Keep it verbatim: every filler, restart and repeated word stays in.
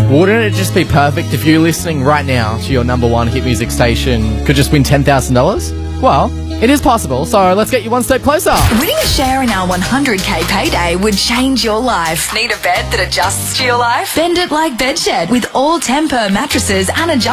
Wouldn't it just be perfect if you listening right now to your number one hit music station could just win ten thousand dollars? Well, it is possible, so let's get you one step closer. Winning a share in our one hundred K payday would change your life. Need a bed that adjusts to your life? Bend it like Bedshed with all temper mattresses and adjustable